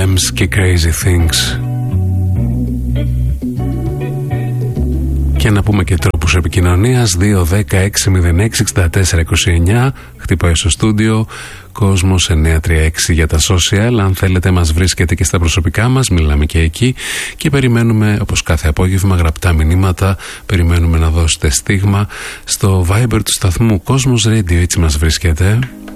Gems και Crazy Things. Και να πούμε και τρόπους επικοινωνίας. 2-10-606-6429. Χτυπάει στο στούντιο. Κόσμος 936 για τα social. Αν θέλετε μας βρίσκετε και στα προσωπικά μας. Μιλάμε και εκεί. Και περιμένουμε όπως κάθε απόγευμα γραπτά μηνύματα. Περιμένουμε να δώσετε στίγμα στο Viber του σταθμού Κόσμος Radio. Έτσι μας βρίσκεται.